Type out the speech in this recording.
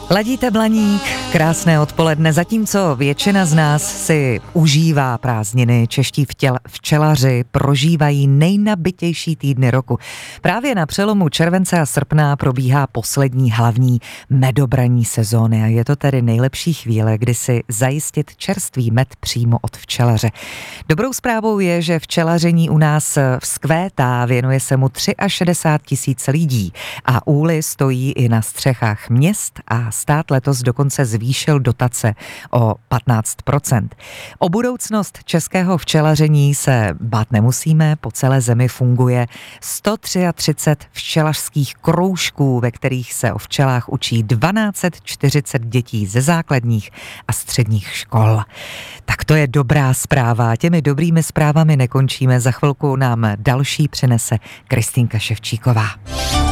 Ladíte Blaník, krásné odpoledne, zatímco většina z nás si užívá prázdniny, čeští včelaři prožívají nejnabitější týdny roku. Právě na přelomu července a srpna probíhá poslední hlavní medobraní sezóny a je to tedy nejlepší chvíle, kdy si zajistit čerstvý med přímo od včelaře. Dobrou zprávou je, že včelaření u nás vzkvétá, věnuje se mu 63 000 lidí a úly stojí i na střechách měst a stát letos dokonce zvýšil dotace o 15%. O budoucnost českého včelaření se bát nemusíme, po celé zemi funguje 133 včelařských kroužků, ve kterých se o včelách učí 1240 dětí ze základních a středních škol. Tak to je dobrá zpráva. Těmi dobrými zprávami nekončíme. Za chvilku nám další přinese Kristýnka Ševčíková.